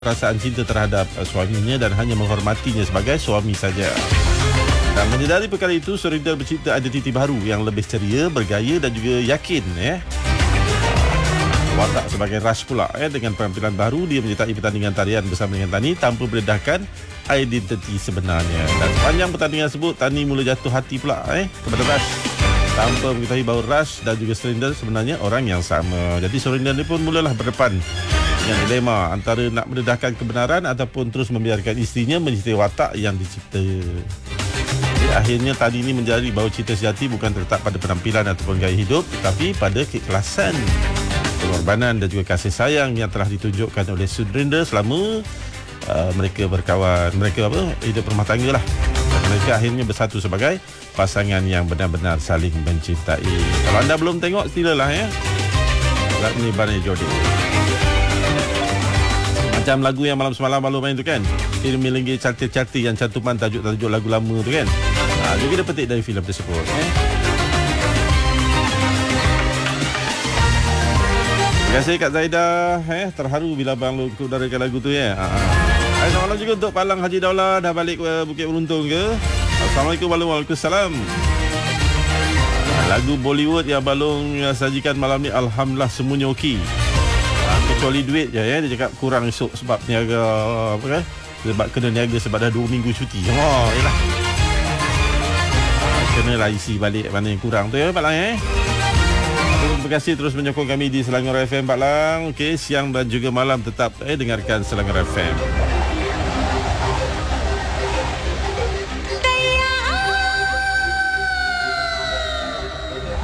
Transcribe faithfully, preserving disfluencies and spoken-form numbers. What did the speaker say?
perasaan cinta terhadap uh, suaminya dan hanya menghormatinya sebagai suami saja. Dan menyedari perkara itu, Surinder mencipta identiti baru yang lebih ceria, bergaya dan juga yakin. Eh. Watak sebagai Rush pula. Eh. Dengan penampilan baru, dia menyertai pertandingan tarian bersama dengan Tani tanpa mendedahkan identiti sebenarnya. Dan sepanjang pertandingan tersebut, Tani mula jatuh hati pula eh, kepada Rush tanpa mengetahui bahawa Rush dan juga Surinder sebenarnya orang yang sama. Jadi Surinder ni pun mulalah berdepan dengan dilema antara nak mendedahkan kebenaran ataupun terus membiarkan isterinya menyertai watak yang dicipta. Jadi, akhirnya Tani ini menjadi bahawa cinta sejati bukan terletak pada penampilan ataupun gaya hidup, tetapi pada keikhlasan, pengorbanan dan juga kasih sayang yang telah ditunjukkan oleh Surinder selama uh, mereka berkawan, mereka apa hidup rumah tangga lah. Dan mereka akhirnya bersatu sebagai pasangan yang benar-benar saling mencintai. Kalau anda belum tengok, silalah ya. Ragni Barney Jodi. Macam lagu yang malam semalam baru main tu kan, Irmi Lengge Carti-Carti yang cantuman tajuk-tajuk lagu lama tu kan, ha, juga dia petik dari filem tersebut eh. Terima kasih Kak Zaidah eh, terharu bila Abang Lu ikut udarakan lagu tu ya. Ha. Hai, selamat malam juga untuk Palang Haji Daulah dah balik ke Bukit Beruntung ke. Assalamualaikum warahmatullahi wabarakatuh. Lagu Bollywood yang Balong sajikan malam ni alhamdulillah semuanya okey. Kecuali duit je ya, dia cakap kurang esok sebab niaga apa kan? Sebab kena niaga sebab dah dua minggu cuti. Oh, yalah. Kena lah isi balik mana yang kurang tu ya Pak Lang eh. Terima kasih terus menyokong kami di Selangor F M Pak Lang. Okey, siang dan juga malam tetap eh dengarkan Selangor F M.